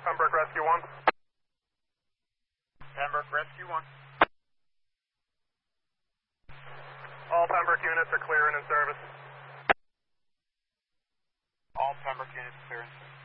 Pembroke Rescue 1. Pembroke Rescue 1. All Pembroke units are clear and in service. All Pembroke units clear in service.